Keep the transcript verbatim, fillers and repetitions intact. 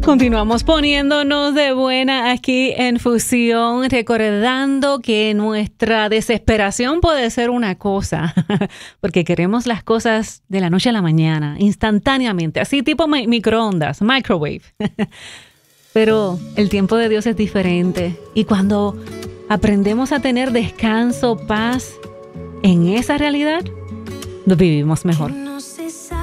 Continuamos poniéndonos de buena aquí en Fusión, recordando que nuestra desesperación puede ser una cosa, porque queremos las cosas de la noche a la mañana, instantáneamente, así tipo mi- microondas, microwave. Pero el tiempo de Dios es diferente y cuando aprendemos a tener descanso, paz en esa realidad, lo vivimos mejor.